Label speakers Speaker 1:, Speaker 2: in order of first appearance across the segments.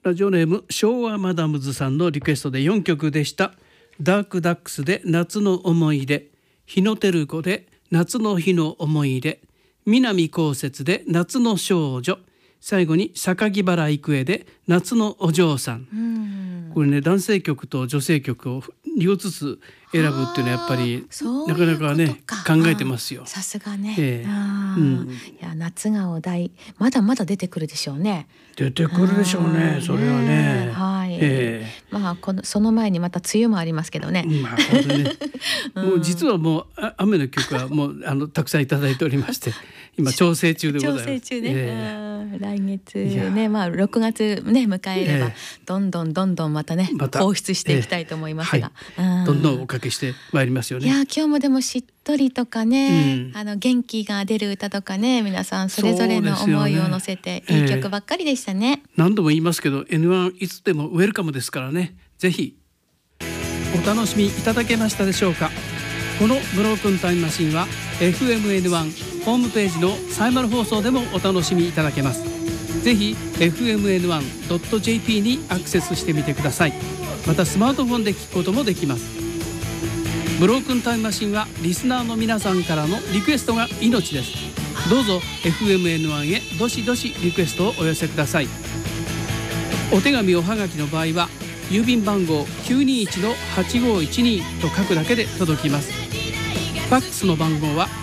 Speaker 1: ラジオネーム昭和マダムズさんのリクエストで4曲でした。ダークダックスで夏の思い出、日の照る子で夏の日の思い出、南こうせつで夏の少女、最後に榊原郁恵で夏のお嬢さん。これね、男性曲と女性曲を2つずつ選ぶっていうのはやっぱりなかなかね考えてますよ。
Speaker 2: さすがね、いや夏がお題まだまだ出てくるでしょうね。
Speaker 1: 出てくるでしょうね、それはね。
Speaker 2: はい、まあその前にまた梅雨もありますけどね。
Speaker 1: まあ本当にねもう実はもう雨の曲はもうたくさんいただいておりまして今調整中でございます。
Speaker 2: 調整中ね、来月ね、まあ6月ね迎えれば、どんどんまたね放出していきたいと思いますが、
Speaker 1: どんどんおかけしてまいりますよね。
Speaker 2: いや今日もでもしっとりとかね、元気が出る歌とかね、皆さんそれぞれの思いを乗せていい曲ばっかりでしたね。
Speaker 1: 何度も言いますけど N1 いつでもウェルカムですからね、ぜひお楽しみいただけましたでしょうか。このブロークンタイムマシンは FMN1 ホームページのサイマル放送でもお楽しみいただけます。ぜひ fmn1.jp にアクセスしてみてください。またスマートフォンで聞くこともできます。ブロークンタイムマシンはリスナーの皆さんからのリクエストが命です。どうぞ FMN1 へどしどしリクエストをお寄せください。お手紙おはがきの場合は郵便番号 921-8512 と書くだけで届きます。ファックスの番号は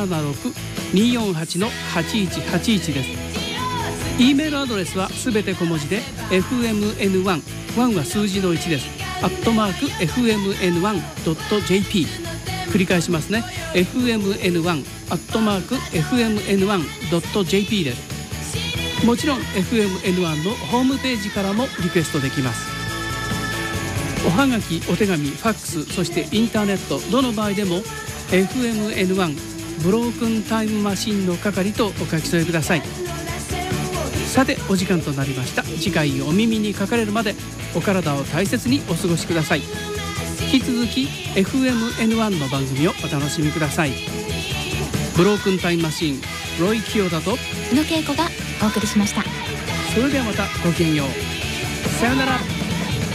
Speaker 1: 076-248-8181 です。E メールアドレスはすべて小文字で FMN1 1は数字の1です。@fmn1.jp 繰り返しますね。 fmn1@fmn1.jp です。もちろん FMN1 のホームページからもリクエストできます。おはがき、お手紙、ファックス、そしてインターネット、どの場合でも FMN1 ブロークンタイムマシンの係とお書き添えください。さてお時間となりました。次回お耳にかかれるまでお体を大切にお過ごしください。引き続き FMN1 の番組をお楽しみください。ブロークンタイムマシン、ロイ清田と
Speaker 2: 宇野恵子がお送りしました。
Speaker 1: それではまたごきげんよう。さよなら。